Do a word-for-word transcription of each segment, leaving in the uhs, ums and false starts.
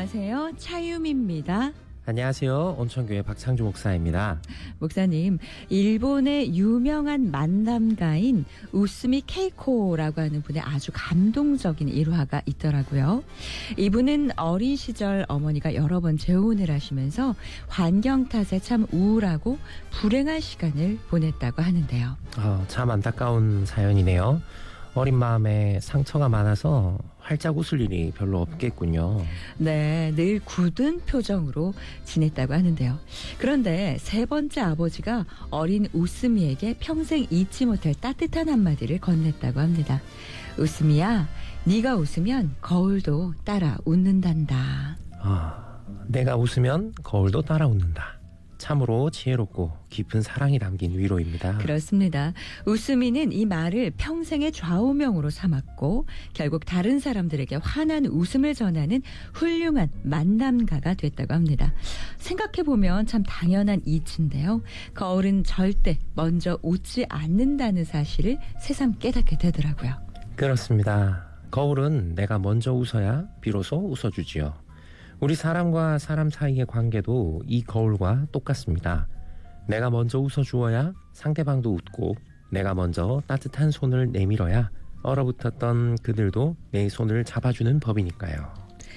안녕하세요. 차유미입니다. 안녕하세요. 온천교회 박창주 목사입니다. 목사님, 일본의 유명한 만남가인 우스미 케이코라고 하는 분의 아주 감동적인 일화가 있더라고요. 이분은 어린 시절 어머니가 여러 번 재혼을 하시면서 환경 탓에 참 우울하고 불행한 시간을 보냈다고 하는데요. 어, 참 안타까운 사연이네요. 어린 마음에 상처가 많아서 활짝 웃을 일이 별로 없겠군요. 네, 늘 굳은 표정으로 지냈다고 하는데요. 그런데 세 번째 아버지가 어린 우스미에게 평생 잊지 못할 따뜻한 한마디를 건넸다고 합니다. 우스미야, 네가 웃으면 거울도 따라 웃는단다. 아, 내가 웃으면 거울도 따라 웃는다. 참으로 지혜롭고 깊은 사랑이 담긴 위로입니다. 그렇습니다. 웃음이는 이 말을 평생의 좌우명으로 삼았고 결국 다른 사람들에게 환한 웃음을 전하는 훌륭한 만남가가 됐다고 합니다. 생각해보면 참 당연한 이치인데요. 거울은 절대 먼저 웃지 않는다는 사실을 새삼 깨닫게 되더라고요. 그렇습니다. 거울은 내가 먼저 웃어야 비로소 웃어주지요. 우리 사람과 사람 사이의 관계도 이 거울과 똑같습니다. 내가 먼저 웃어주어야 상대방도 웃고 내가 먼저 따뜻한 손을 내밀어야 얼어붙었던 그들도 내 손을 잡아주는 법이니까요.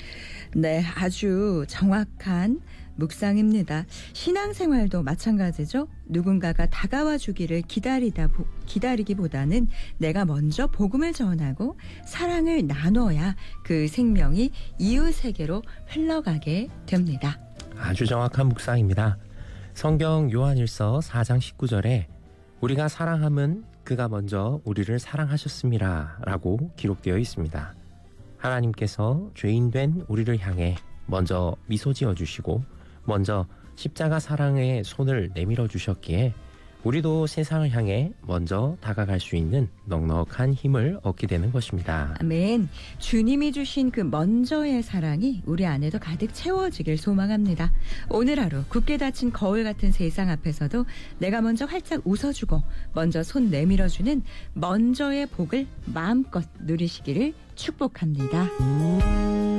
네, 아주 정확한 묵상입니다. 신앙생활도 마찬가지죠. 누군가가 다가와 주기를 기다리다 기다리기보다는 내가 먼저 복음을 전하고 사랑을 나눠야 그 생명이 이웃에게로 흘러가게 됩니다. 아주 정확한 묵상입니다. 성경 요한일서 사 장 십구 절에 우리가 사랑함은 그가 먼저 우리를 사랑하셨습니다 라고 기록되어 있습니다. 하나님께서 죄인된 우리를 향해 먼저 미소 지어주시고 먼저 십자가 사랑의 손을 내밀어 주셨기에 우리도 세상을 향해 먼저 다가갈 수 있는 넉넉한 힘을 얻게 되는 것입니다. 아멘. 주님이 주신 그 먼저의 사랑이 우리 안에도 가득 채워지길 소망합니다. 오늘 하루 굳게 닫힌 거울 같은 세상 앞에서도 내가 먼저 활짝 웃어주고 먼저 손 내밀어주는 먼저의 복을 마음껏 누리시기를 축복합니다.